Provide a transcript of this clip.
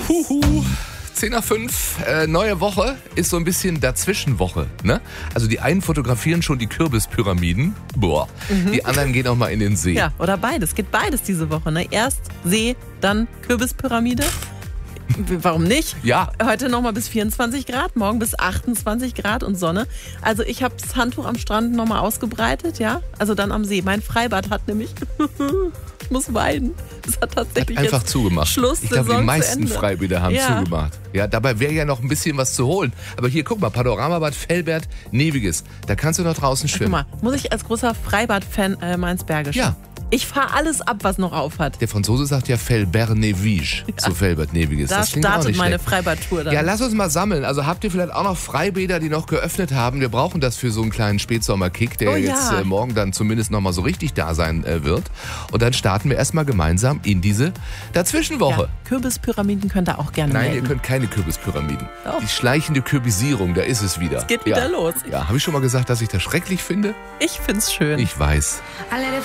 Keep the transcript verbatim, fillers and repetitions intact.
Huhu. zehn nach fünf, äh, neue Woche ist so ein bisschen Dazwischenwoche, ne? Also die einen fotografieren schon die Kürbispyramiden, boah, mhm. die anderen gehen auch mal in den See. Ja, oder beides, geht beides diese Woche, ne? Erst See, dann Kürbispyramide. Warum nicht? Ja. Heute nochmal bis vierundzwanzig Grad, morgen bis achtundzwanzig Grad und Sonne. Also ich habe das Handtuch am Strand nochmal ausgebreitet, ja? Also dann am See. Mein Freibad hat nämlich, ich muss weinen, das hat tatsächlich hat einfach jetzt zugemacht. Schluss. Ich glaube, die meisten zu Freibäder haben ja. zugemacht. Ja, dabei wäre ja noch ein bisschen was zu holen. Aber hier, guck mal, Panoramabad Velbert, Neviges. Da kannst du noch draußen schwimmen. Guck mal, muss ich als großer Freibad-Fan äh, Mainz-Bergisch? Ja. Ich fahre alles ab, was noch auf hat. Der Franzose sagt ja Velbert-Nevige Ja. zu Velbert-Neviges. Da Das klingt auch startet nicht meine schlecht. Freibad-Tour dann. Ja, lass uns mal sammeln. Also habt ihr vielleicht auch noch Freibäder, die noch geöffnet haben? Wir brauchen das für so einen kleinen Spätsommerkick, der Oh ja. jetzt äh, morgen dann zumindest noch mal so richtig da sein äh, wird. Und dann starten wir erstmal gemeinsam in diese Dazwischenwoche. Ja, Kürbispyramiden könnt ihr auch gerne Nein, melden. ihr könnt keine Kürbispyramiden. Doch. Die schleichende Kürbisierung, da ist es wieder. Es geht ja. wieder los. Ja, habe ich schon mal gesagt, dass ich das schrecklich finde? Ich find's schön. Ich weiß.